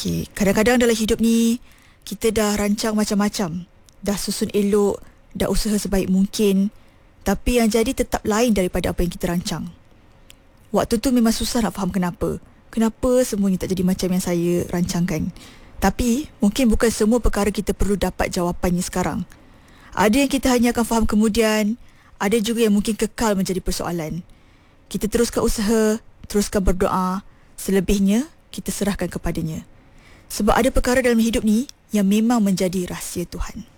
Okey, kadang-kadang dalam hidup ni kita dah rancang macam-macam, dah susun elok, dah usaha sebaik mungkin, tapi yang jadi tetap lain daripada apa yang kita rancang. Waktu tu memang susah nak faham kenapa. Kenapa semuanya tak jadi macam yang saya rancangkan. Tapi mungkin bukan semua perkara kita perlu dapat jawapannya sekarang. Ada yang kita hanya akan faham kemudian, ada juga yang mungkin kekal menjadi persoalan. Kita teruskan usaha, teruskan berdoa, selebihnya kita serahkan kepadanya. Sebab ada perkara dalam hidup ni yang memang menjadi rahsia Tuhan.